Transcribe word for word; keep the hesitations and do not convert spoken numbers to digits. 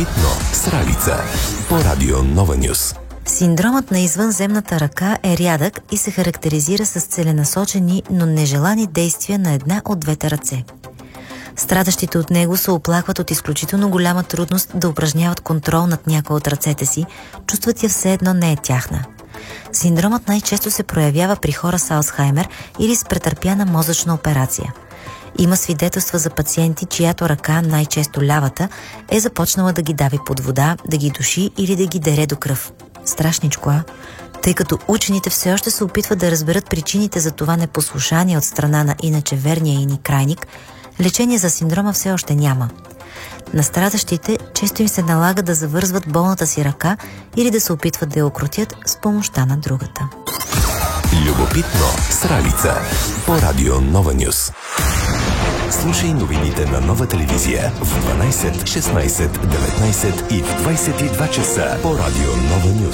Любопитно с Ралица по Радио Нова Нюс. Синдромът на извънземната ръка е рядък и се характеризира с целенасочени, но нежелани действия на една от двете ръце. Страдащите от него се оплакват от изключително голяма трудност да упражняват контрол над някоя от ръцете си, чувстват я все едно не е тяхна. Синдромът най-често се проявява при хора с Алцхаймер или с претърпяна мозъчна операция. Има свидетелства за пациенти, чиято ръка, най-често лявата, е започнала да ги дави под вода, да ги души или да ги дере до кръв. Страшничко, а? Тъй като учените все още се опитват да разберат причините за това непослушание от страна на иначе верния и ни крайник, лечение за синдрома все още няма. На страдащите често им се налага да завързват болната си ръка или да се опитват да я укротят с помощта на другата. Любопитно с Ралица по Радио Нова Нюс. Слушай новините на Нова телевизия в дванайсет, шестнайсет, деветнайсет и в двайсет и два часа по Радио Нова Нюс.